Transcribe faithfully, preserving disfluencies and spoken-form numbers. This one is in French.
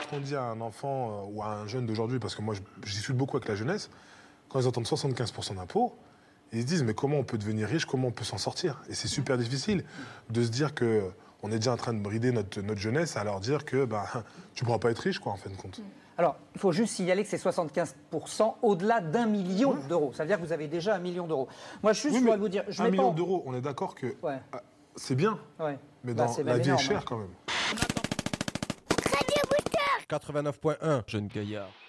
lorsqu'on dit à un enfant euh, ou à un jeune d'aujourd'hui, parce que moi, je, je discute beaucoup avec la jeunesse, quand ils entendent soixante-quinze pour cent d'impôts, ils se disent, mais comment on peut devenir riche, comment on peut s'en sortir? Et c'est super difficile de se dire que on est déjà en train de brider notre, notre jeunesse à leur dire que bah, tu ne pourras pas être riche, quoi, en fin de compte. Alors, il faut juste signaler que c'est soixante-quinze pour cent au-delà d'un million ouais. d'euros. Ça veut dire que vous avez déjà un million d'euros. Moi, je juste oui, vous dire... Je un million pas en... d'euros, on est d'accord que ouais. ah, c'est bien, ouais. mais bah, dans, la vie énorme, est chère hein. quand même. quatre-vingt-neuf point un Jeune Gaillard.